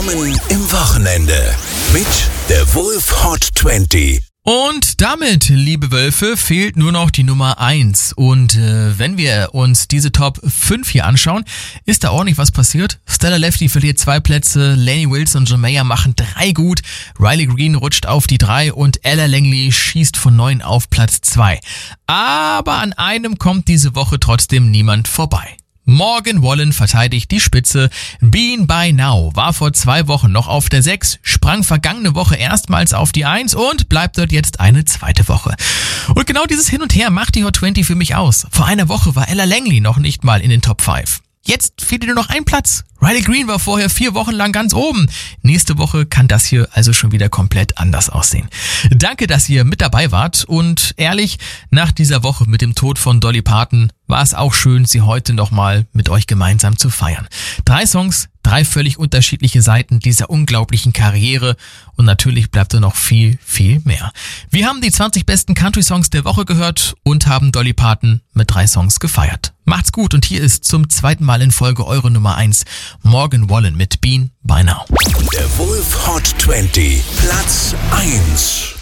Willkommen im Wochenende mit der Wolf Hot 20. Und damit, liebe Wölfe, fehlt nur noch die Nummer 1. Und wenn wir uns diese Top 5 hier anschauen, ist da ordentlich was passiert. Stella Lefty verliert 2 Plätze, Lainey Wilson und John Mayer machen 3 gut, Riley Green rutscht auf die 3 und Ella Langley schießt von 9 auf Platz 2. Aber an einem kommt diese Woche trotzdem niemand vorbei. Morgan Wallen verteidigt die Spitze. Being by Now war vor 2 Wochen noch auf der 6, sprang vergangene Woche erstmals auf die 1 und bleibt dort jetzt eine zweite Woche. Und genau dieses Hin und Her macht die Hot 20 für mich aus. Vor einer Woche war Ella Langley noch nicht mal in den Top 5. Jetzt fehlt ihr nur noch ein Platz. Riley Green war vorher 4 Wochen lang ganz oben. Nächste Woche kann das hier also schon wieder komplett anders aussehen. Danke, dass ihr mit dabei wart und ehrlich, nach dieser Woche mit dem Tod von Dolly Parton war es auch schön, sie heute nochmal mit euch gemeinsam zu feiern. 3 Songs, 3 völlig unterschiedliche Seiten dieser unglaublichen Karriere und natürlich bleibt da noch viel, viel mehr. Wir haben die 20 besten Country-Songs der Woche gehört und haben Dolly Parton mit 3 Songs gefeiert. Macht's gut und hier ist zum zweiten Mal in Folge eure Nummer 1, Morgan Wallen mit Being by Now. Der Wolf Hot 20, Platz 1.